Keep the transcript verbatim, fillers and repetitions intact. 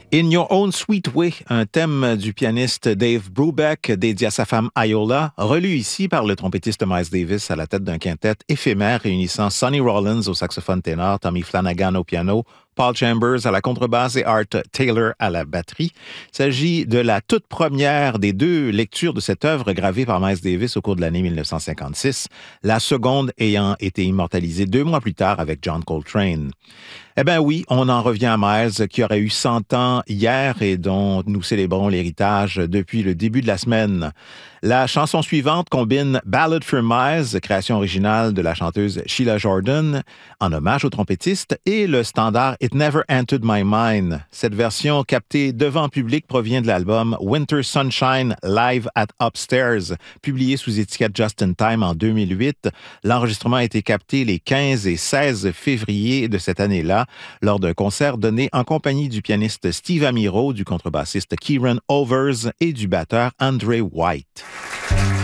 In Your Own Sweet Way, un thème du pianiste Dave Brubeck dédié à sa femme Iola, relu ici par le trompettiste Miles Davis à la tête d'un quintet éphémère réunissant Sonny Rollins au saxophone ténor, Tommy Flanagan au piano, Paul Chambers à la contrebasse et Art Taylor à la batterie. Il s'agit de la toute première des deux lectures de cette œuvre gravée par Miles Davis au cours de l'année dix-neuf cent cinquante-six, la seconde ayant été immortalisée deux mois plus tard avec John Coltrane. Eh bien oui, on en revient à Miles, qui aurait eu cent ans hier et dont nous célébrons l'héritage depuis le début de la semaine. La chanson suivante combine Ballad for Miles, création originale de la chanteuse Sheila Jordan, en hommage au trompettiste, et le standard It Never Entered My Mind. Cette version captée devant public provient de l'album Winter Sunshine Live at Upstairs, publié sous étiquette Just in Time en deux mille huit. L'enregistrement a été capté les quinze et seize février de cette année-là, lors d'un concert donné en compagnie du pianiste Steve Amiro, du contrebassiste Kieran Overs et du batteur Andre White.